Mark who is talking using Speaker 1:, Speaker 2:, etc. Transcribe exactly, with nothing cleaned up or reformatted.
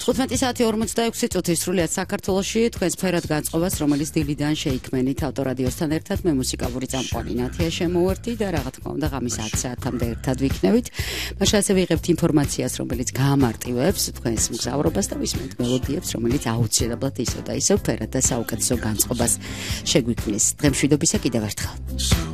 Speaker 1: თხუთმეტი საათი ორმოცდაექვსი წუთი სრულიად საქართველოში თქვენს ფერად განწყობას, რომელიც დილიდან შეიქმნით ავტორადიოსთან ერთად მე მუსიკალური წამყვანი ნათია შემოვერთი და რა თქმა უნდა ღამის ათი საათამდე ერთად ვიქნებით. მაშინ ასევე ვიღებთ ინფორმაციას, რომელიც გაამარტივებს თქვენს მგზავრობას და ვისმენთ მელოდიებს, რომელიც აუცილებლად ისო და ისო ფერად და საუკეთესო განწყობას შეგვიქმნის. დღემშვიდობისა კიდევ ერთხელ.